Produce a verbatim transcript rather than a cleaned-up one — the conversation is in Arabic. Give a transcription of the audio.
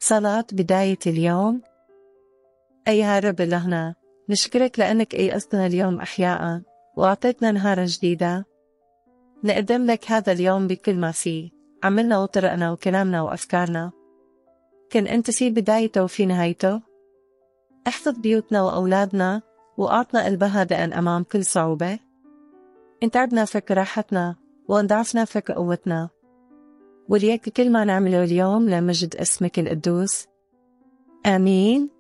صلاة بداية اليوم. أي يا رب لهنا نشكرك لأنك أيقظتنا اليوم أحياء وأعطيتنا نهارا جديدة. نقدم لك هذا اليوم بكل ما فيه، عملنا وطرقنا وكلامنا وأفكارنا. كن أنت في بدايته وفي نهايته. احفظ بيوتنا وأولادنا وأعطنا قلب هادئا أمام كل صعوبة. إن تعبنا فك راحتنا وإن ضعفنا فك قوتنا. وليك كل ما نعمله اليوم لمجد اسمك القدوس. آمين.